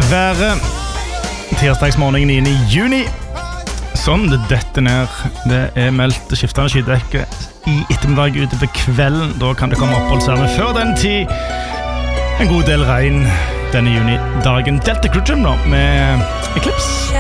været. Tirsdagsmorgen 9. juni. Sånn, det detter ned. Det meldt skiftende skydekke i ettermiddag utover kvelden. Da kan det komme oppholdsvær, men før den tid en god del regn denne junidagen. Delta Crucium da, med Eclipse.